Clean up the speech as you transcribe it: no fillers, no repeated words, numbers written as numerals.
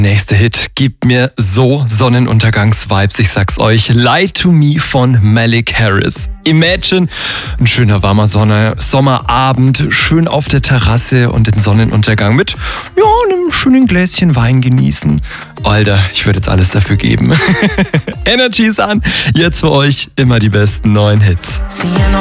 Nächster Hit gibt mir so Sonnenuntergangs-Vibes, ich sag's euch. Lie to Me von Malik Harris. Imagine, ein schöner warmer Sommerabend, schön auf der Terrasse und den Sonnenuntergang mit, ja, einem schönen Gläschen Wein genießen. Alter, ich würde jetzt alles dafür geben. Energy ist an, jetzt für euch immer die besten neuen Hits.